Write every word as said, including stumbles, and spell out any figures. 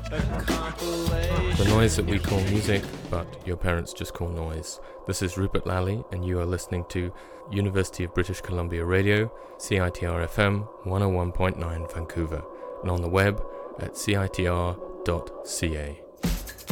The noise that we call music, but your parents just call noise. This is Rupert Lally, and you are listening to University of British Columbia Radio, C I T R F M one oh one point nine Vancouver, and on the web at C I T R dot C A.